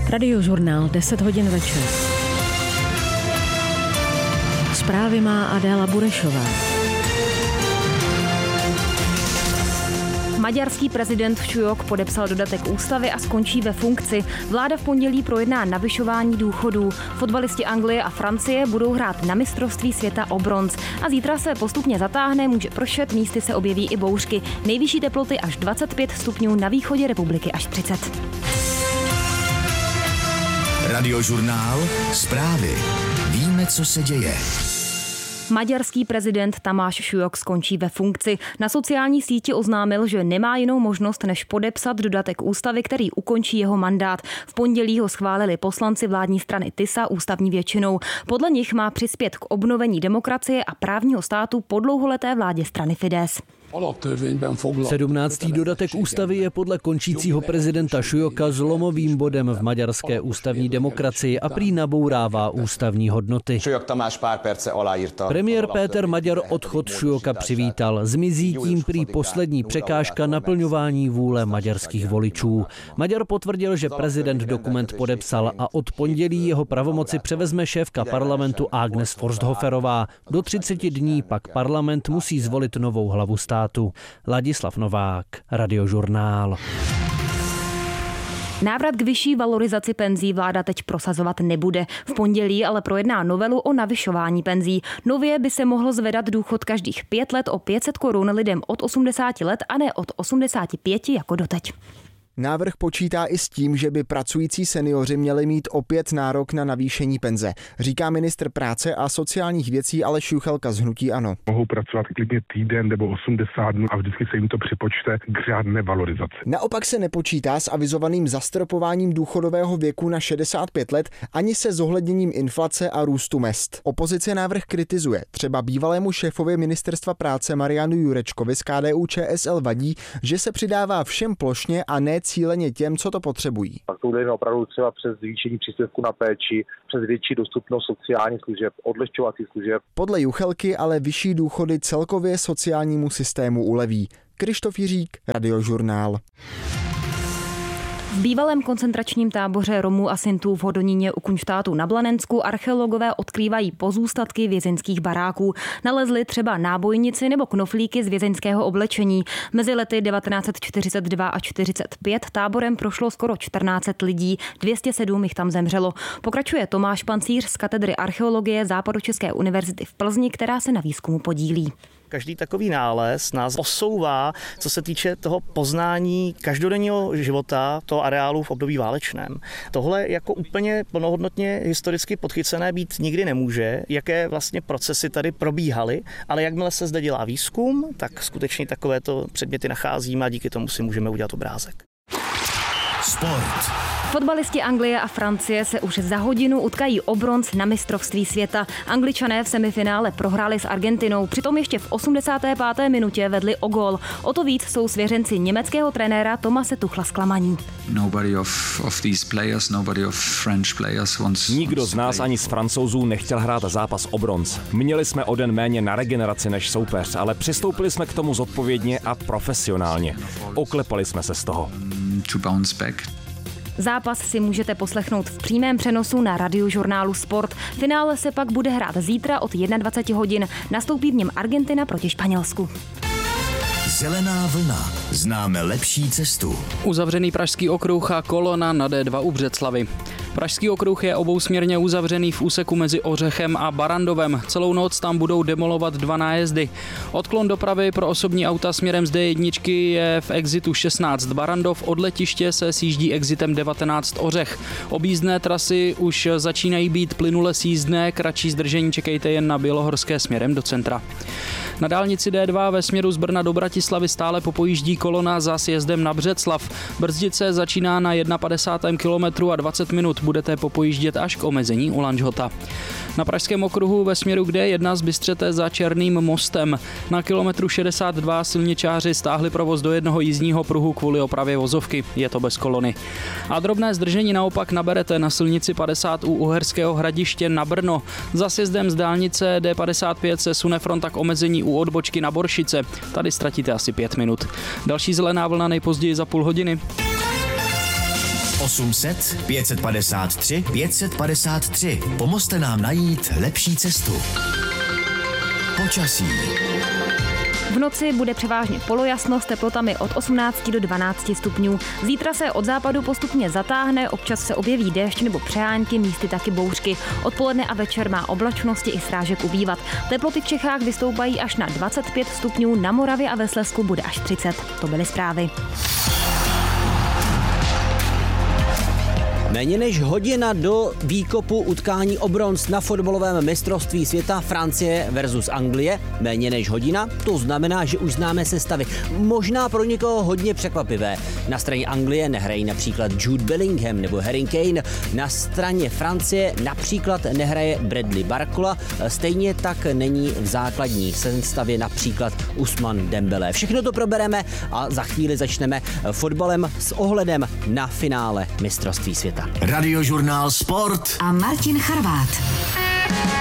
Radiožurnál 10 hodin večer. Zprávy má Adéla Burešová. Maďarský prezident Šujok podepsal dodatek ústavy a skončí ve funkci. Vláda v pondělí projedná navyšování důchodů. Fotbalisti Anglie a Francie budou hrát na mistrovství světa o bronz. A zítra se postupně zatáhne, může pršet, místy se objeví i bouřky. Nejvyšší teploty až 25 stupňů, na východě republiky až 30. Radiožurnál, zprávy. Víme, co se děje. Maďarský prezident Tamáš Šujok skončí ve funkci. Na sociální síti oznámil, že nemá jinou možnost, než podepsat dodatek ústavy, který ukončí jeho mandát. V pondělí ho schválili poslanci vládní strany TISA ústavní většinou. Podle nich má přispět k obnovení demokracie a právního státu po dlouholeté vládě strany Fidesz. 17. dodatek ústavy je podle končícího prezidenta Šujoka zlomovým bodem v maďarské ústavní demokracii a prý nabourává ústavní hodnoty. Premiér Péter Maďar odchod Šujoka přivítal. Zmizí tím prý poslední překážka naplňování vůle maďarských voličů. Maďar potvrdil, že prezident dokument podepsal a od pondělí jeho pravomoci převezme šéfka parlamentu Agnes Forsthoferová. Do 30 dní pak parlament musí zvolit novou hlavu státu. Ladislav Novák, Radiožurnál. Návrat k vyšší valorizaci penzí vláda teď prosazovat nebude. V pondělí ale projedná novelu o navyšování penzí. Nově by se mohl zvedat důchod každých 5 let o 500 korun lidem od 80 let a ne od 85 jako doteď. Návrh počítá i s tím, že by pracující seniori měli mít opět nárok na navýšení penze, říká ministr práce a sociálních věcí Aleš Juchelka z hnutí ANO. Mohou pracovat klidně týden nebo 80 dnů a vždycky se jim to připočte k řádné valorizaci. Naopak se nepočítá s avizovaným zastropováním důchodového věku na 65 let ani se zohledněním inflace a růstu mezd. Opozice návrh kritizuje. Třeba bývalému šéfovi ministerstva práce Marianu Jurečkovi z KDU-ČSL vadí, že se přidává všem plošně a ne cíleně těm, co to potřebují. Pak to jde opravdu třeba přes zvýšení příspěvku na péči, přes větší dostupnost sociálních služeb, odlehčovacích služeb. Podle Juchelky ale vyšší důchody celkově sociálnímu systému uleví. Krištof Jiřík, Radiožurnál. V bývalém koncentračním táboře Romů a Sintů v Hodoníně u Kunštátu na Blanensku archeologové odkrývají pozůstatky vězeňských baráků. Nalezli třeba nábojnici nebo knoflíky z vězeňského oblečení. Mezi lety 1942 a 1945 táborem prošlo skoro 1400 lidí, 207 jich tam zemřelo. Pokračuje Tomáš Pancíř z katedry archeologie Západočeské univerzity v Plzni, která se na výzkumu podílí. Každý takový nález nás posouvá, co se týče toho poznání každodenního života toho areálu v období válečném. Tohle jako úplně plnohodnotně historicky podchycené být nikdy nemůže, jaké vlastně procesy tady probíhaly, ale jakmile se zde dělá výzkum, tak skutečně takovéto předměty nacházíme a díky tomu si můžeme udělat obrázek. Sport. Fotbalisti Anglie a Francie se už za hodinu utkají o bronz na mistrovství světa. Angličané v semifinále prohráli s Argentinou, přitom ještě v 85. minutě vedli o gól. O to víc jsou svěřenci německého trenéra Thomase Tuchla zklamaní. Nikdo z nás ani z Francouzů nechtěl hrát zápas o bronz. Měli jsme o den méně na regeneraci než soupeř, ale přistoupili jsme k tomu zodpovědně a profesionálně. Oklepali jsme se z toho. Zápas si můžete poslechnout v přímém přenosu na Radiožurnálu Sport. Finále se pak bude hrát zítra od 21 hodin. Nastoupí v něm Argentina proti Španělsku. Zelená vlna. Známe lepší cestu. Uzavřený Pražský okruh a kolona na D2 u Břeclavi. Pražský okruh je obousměrně uzavřený v úseku mezi Ořechem a Barandovem. Celou noc tam budou demolovat 2 nájezdy. Odklon dopravy pro osobní auta směrem z D1 je v exitu 16 Barandov, od letiště se sjíždí exitem 19 Ořech. Objízdné trasy už začínají být plynule sjízdné, kratší zdržení čekejte jen na Bělohorské směrem do centra. Na dálnici D2 ve směru z Brna do Bratislavy stále popojíždí kolona za sjezdem na Břeclav. Brzdice začíná na 51. kilometru a 20 minut budete popojíždět až k omezení u Lanžhota. Na Pražském okruhu ve směru k D1 z Bystřete za Černým mostem. Na kilometru 62 silničáři stáhli provoz do jednoho jízdního pruhu kvůli opravě vozovky. Je to bez kolony. A drobné zdržení naopak naberete na silnici 50 u Uherského Hradiště na Brno. Za sjezdem z dálnice D55 se sune fronta k omezení u odbočky na Boršice. Tady ztratíte asi 5 minut. Další zelená vlna nejpozději za půl hodiny. 800 553 553. Pomozte nám najít lepší cestu. Počasí. V noci bude převážně polojasno s teplotami od 18 do 12 stupňů. Zítra se od západu postupně zatáhne, občas se objeví déšť nebo přehánky, místy taky bouřky. Odpoledne a večer má oblačnosti i srážek ubývat. Teploty v Čechách vystoupají až na 25 stupňů, na Moravě a ve Slezsku bude až 30. To byly zprávy. Méně než hodina do výkopu utkání o bronz na fotbalovém mistrovství světa Francie versus Anglie. Méně než hodina, to znamená, že už známe sestavy. Možná pro někoho hodně překvapivé. Na straně Anglie nehrají například Jude Bellingham nebo Harry Kane. Na straně Francie například nehraje Bradley Barcola. Stejně tak není v základní sestavě například Ousmane Dembélé. Všechno to probereme a za chvíli začneme fotbalem s ohledem na finále mistrovství světa. Radiožurnál Sport a Martin Charvát.